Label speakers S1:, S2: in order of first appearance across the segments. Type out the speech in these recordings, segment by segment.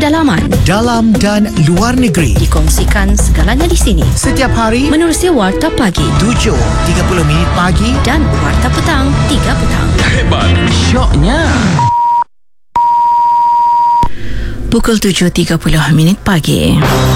S1: pedalaman,
S2: dalam dan luar negeri.
S1: dikongsikan segalanya di sini.
S2: Setiap hari
S1: Menerusi Warta Pagi
S2: 7.30 minit pagi
S1: dan Warta Petang 3 petang.
S3: Hebat, syoknya.
S1: Pukul 7.30 minit pagi.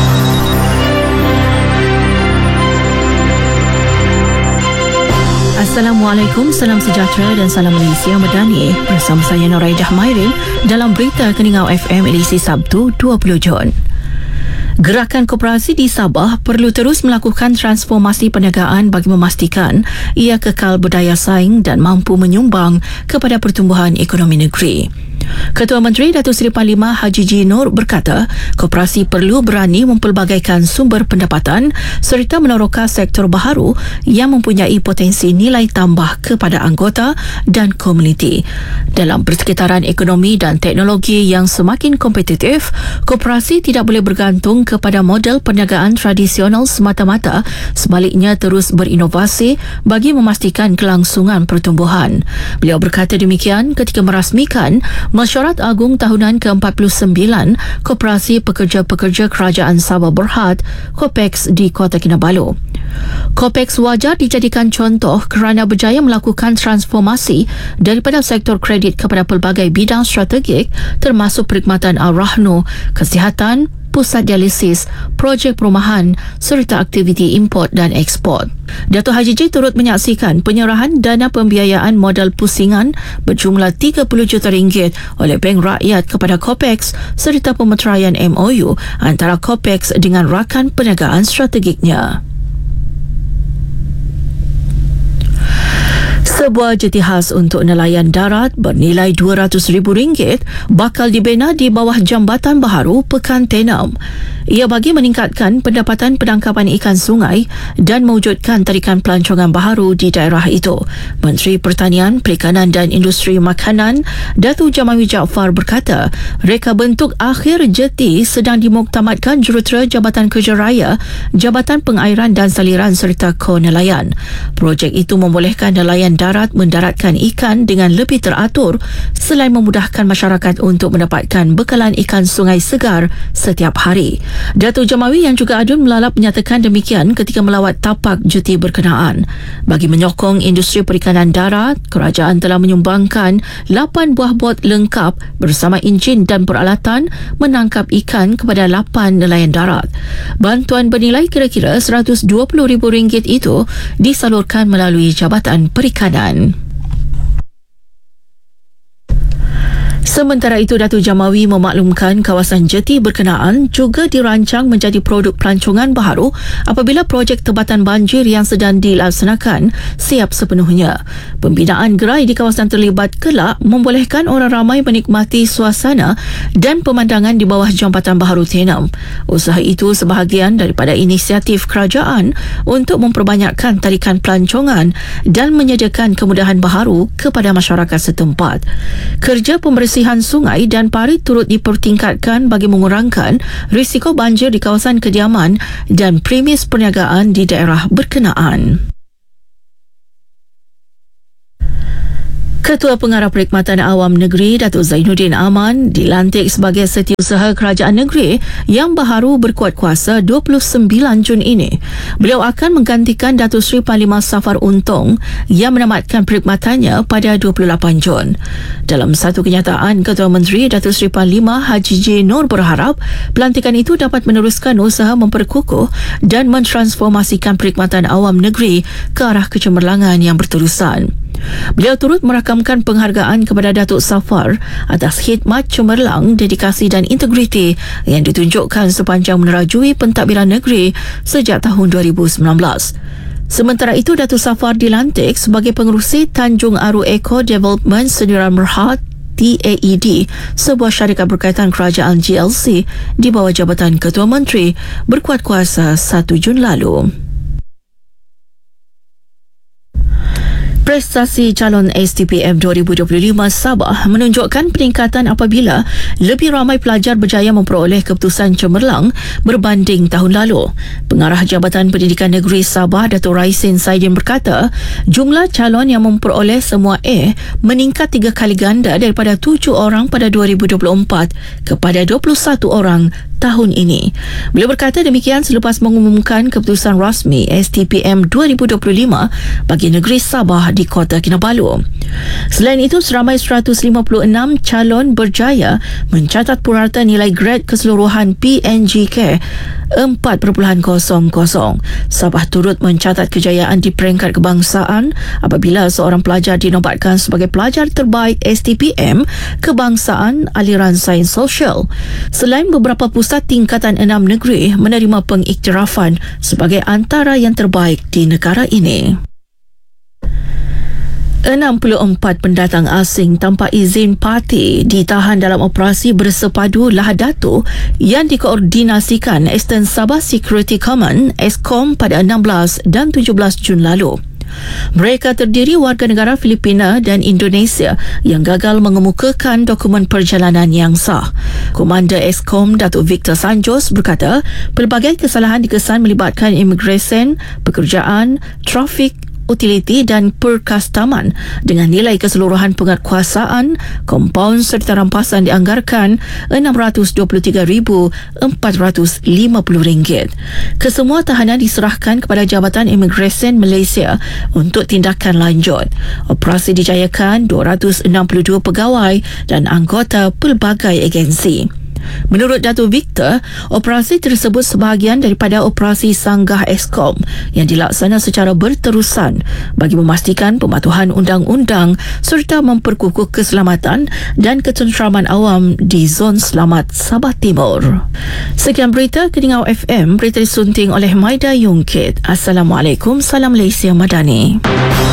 S1: Assalamualaikum, salam sejahtera dan salam Malaysia Madani. Bersama saya Noraidah Mairin dalam berita Keningau FM edisi Sabtu 20 Jun. Gerakan koperasi di Sabah perlu terus melakukan transformasi perniagaan bagi memastikan ia kekal berdaya saing dan mampu menyumbang kepada pertumbuhan ekonomi negeri. Ketua Menteri Datuk Seri Panglima Haji G. Nur berkata, koperasi perlu berani mempelbagaikan sumber pendapatan serta meneroka sektor baharu yang mempunyai potensi nilai tambah kepada anggota dan komuniti. Dalam persekitaran ekonomi dan teknologi yang semakin kompetitif, koperasi tidak boleh bergantung kepada model perniagaan tradisional semata-mata, sebaliknya terus berinovasi bagi memastikan kelangsungan pertumbuhan. Beliau berkata demikian ketika merasmikan Mesyuarat Agung Tahunan ke-49 Koperasi Pekerja-Pekerja Kerajaan Sabah Berhad (KOPEX) di Kota Kinabalu. KOPEX wajar dijadikan contoh kerana berjaya melakukan transformasi daripada sektor kredit kepada pelbagai bidang strategik termasuk perkhidmatan Al-Rahnu, kesihatan, pusat dialisis, projek perumahan serta aktiviti import dan ekspor. Datuk Haji J turut menyaksikan penyerahan dana pembiayaan modal pusingan berjumlah RM30 juta oleh Bank Rakyat kepada KOPEX serta pemeteraian MOU antara KOPEX dengan rakan perniagaan strategiknya. Sebuah jeti khas untuk nelayan darat bernilai RM200,000 bakal dibina di bawah Jambatan Baharu Pekan Tenam. Ia bagi meningkatkan pendapatan penangkapan ikan sungai dan mewujudkan tarikan pelancongan baharu di daerah itu. Menteri Pertanian, Perikanan dan Industri Makanan Datuk Jamawi Jaafar berkata, reka bentuk akhir jeti sedang dimuktamadkan jurutera Jabatan Kerja Raya, Jabatan Pengairan dan Saliran serta Ko Nelayan. Projek itu membolehkan nelayan darat mendaratkan ikan dengan lebih teratur selain memudahkan masyarakat untuk mendapatkan bekalan ikan sungai segar setiap hari. Datuk Jamawi yang juga adun melalap menyatakan demikian ketika melawat tapak jeti berkenaan. Bagi menyokong industri perikanan darat, kerajaan telah menyumbangkan 8 buah bot lengkap bersama enjin dan peralatan menangkap ikan kepada 8 nelayan darat. Bantuan bernilai kira-kira RM120,000 itu disalurkan melalui Jabatan Perikanan. Sementara itu, Datuk Jamawi memaklumkan kawasan jeti berkenaan juga dirancang menjadi produk pelancongan baharu apabila projek tebatan banjir yang sedang dilaksanakan siap sepenuhnya. Pembinaan gerai di kawasan terlibat kelak membolehkan orang ramai menikmati suasana dan pemandangan di bawah Jambatan Baharu Tenam. Usaha itu sebahagian daripada inisiatif kerajaan untuk memperbanyakkan tarikan pelancongan dan menyediakan kemudahan baharu kepada masyarakat setempat. Kerja pembersihan sungai dan parit turut dipertingkatkan bagi mengurangkan risiko banjir di kawasan kediaman dan premis perniagaan di daerah berkenaan. Ketua Pengarah Perkhidmatan Awam Negeri Datuk Zainuddin Aman dilantik sebagai Setiausaha Kerajaan Negeri yang baharu berkuat kuasa 29 Jun ini. Beliau akan menggantikan Datuk Seri Panglima Safar Untung yang menamatkan perkhidmatannya pada 28 Jun. Dalam satu kenyataan, Ketua Menteri Datuk Seri Panglima Haji J. Nur berharap pelantikan itu dapat meneruskan usaha memperkukuh dan mentransformasikan perkhidmatan awam negeri ke arah kecemerlangan yang berterusan. Beliau turut merakamkan penghargaan kepada Datuk Safar atas khidmat cemerlang, dedikasi dan integriti yang ditunjukkan sepanjang menerajui pentadbiran negeri sejak tahun 2019. Sementara itu, Datuk Safar dilantik sebagai pengerusi Tanjung Aru Eco Development Sdn Bhd TAED, sebuah syarikat berkaitan kerajaan GLC di bawah Jabatan Ketua Menteri berkuat kuasa 1 Jun lalu. Prestasi calon STPM 2025 Sabah menunjukkan peningkatan apabila lebih ramai pelajar berjaya memperoleh keputusan cemerlang berbanding tahun lalu. Pengarah Jabatan Pendidikan Negeri Sabah, Dato' Raisin Saidin berkata, jumlah calon yang memperoleh semua A meningkat 3 kali ganda daripada 7 orang pada 2024 kepada 21 orang tahun ini. Beliau berkata demikian selepas mengumumkan keputusan rasmi STPM 2025 bagi negeri Sabah di Kota Kinabalu. Selain itu, seramai 156 calon berjaya mencatat purata nilai grade keseluruhan PNGK 4.00. Sabah turut mencatat kejayaan di peringkat kebangsaan apabila seorang pelajar dinobatkan sebagai pelajar terbaik STPM Kebangsaan Aliran Sains Sosial. Selain beberapa pusat tingkatan 6 negeri menerima pengiktirafan sebagai antara yang terbaik di negara ini. 64 pendatang asing tanpa izin parti ditahan dalam operasi bersepadu Lahadato yang dikoordinasikan Eastern Sabah Security Command ESCOM pada 16 dan 17 Jun lalu. Mereka terdiri warga negara Filipina dan Indonesia yang gagal mengemukakan dokumen perjalanan yang sah. Komander ESCOM Datuk Victor Sanjos berkata, pelbagai kesalahan dikesan melibatkan imigresen, pekerjaan, trafik, utiliti dan perkastaman dengan nilai keseluruhan penguatkuasaan, kompaun serta rampasan dianggarkan RM623,450. Kesemua tahanan diserahkan kepada Jabatan Imigresen Malaysia untuk tindakan lanjut. Operasi dijayakan 262 pegawai dan anggota pelbagai agensi. Menurut Dato' Victor, operasi tersebut sebahagian daripada operasi Sanggah ESCOM yang dilaksana secara berterusan bagi memastikan pematuhan undang-undang serta memperkukuh keselamatan dan ketenteraman awam di Zon Selamat Sabah Timur. Sekian berita Keningau FM, berita disunting oleh Maida Yungkit. Assalamualaikum, salam Malaysia Madani.